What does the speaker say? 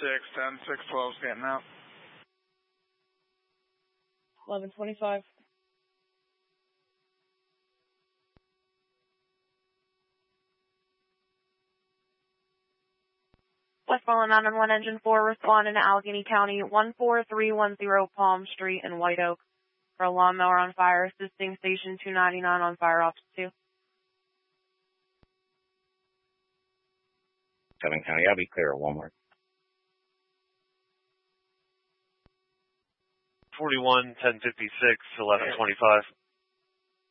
10, 612's getting out. 1125. Westmoreland 911 Engine 4 responding to Allegheny County 14310 Palm Street in White Oak for a lawnmower on fire, assisting Station 299 on Fire Ops 2. 7 County, I'll be clear at Walmart. 41 1056 1125.